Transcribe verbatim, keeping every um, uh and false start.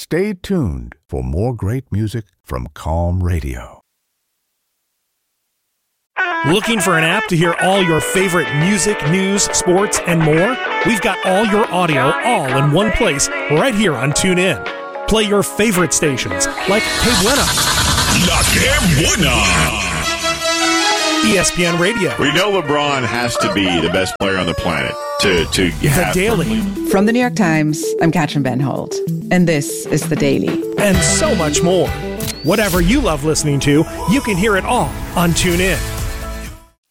Stay tuned for more great music from Calm Radio. Looking for an app to hear all your favorite music, news, sports, and more? We've got all your audio all in one place right here on TuneIn. Play your favorite stations like Que Buena, La Que Buena, E S P N Radio. We know LeBron has to be the best player on the planet to, to have... The Daily. From the New York Times, I'm Katrin Ben Holt, and this is The Daily. And so much more. Whatever you love listening to, you can hear it all on TuneIn.